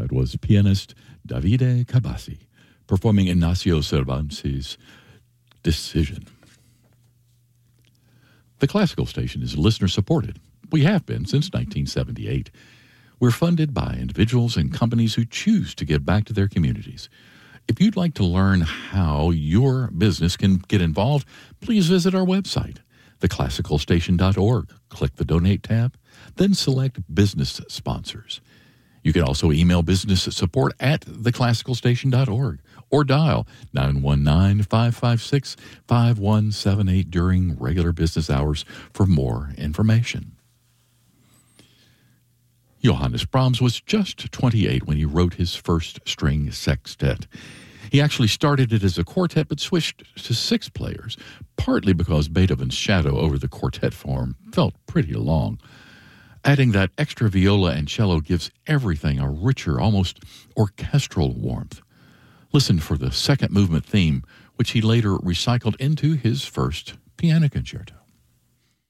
That was pianist Davide Cabassi performing Ignacio Cervantes' Decision. The Classical Station is listener-supported. We have been since 1978. We're funded by individuals and companies who choose to give back to their communities. If you'd like to learn how your business can get involved, please visit our website, theclassicalstation.org. Click the Donate tab, then select Business Sponsors. You can also email business support at theclassicalstation.org or dial 919-556-5178 during regular business hours for more information. Johannes Brahms was just 28 when he wrote his first string sextet. He actually started it as a quartet but switched to 6 players, partly because Beethoven's shadow over the quartet form felt pretty long. Adding that extra viola and cello gives everything a richer, almost orchestral warmth. Listen for the second movement theme, which he later recycled into his first piano concerto.